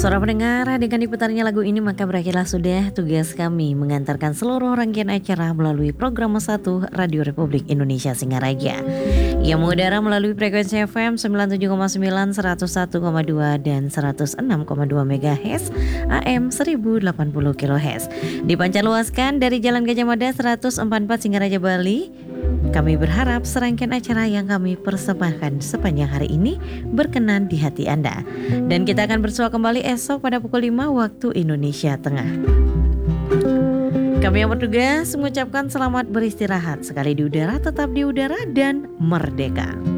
Saudara pendengar, dengan diputarnya lagu ini maka berakhirlah sudah tugas kami mengantarkan seluruh rangkaian acara melalui program 1 Radio Republik Indonesia Singaraja yang mengudara melalui frekuensi FM 97,9, 101,2 dan 106,2 MHz, AM 1080 kHz. Dipancarluaskan dari Jalan Gajah Mada 144 Singaraja Bali. Kami berharap serangkaian acara yang kami persembahkan sepanjang hari ini berkenan di hati Anda. Dan kita akan bersua kembali esok pada pukul 5 waktu Indonesia Tengah. Kami yang bertugas mengucapkan selamat beristirahat. Sekali di udara, tetap di udara dan merdeka.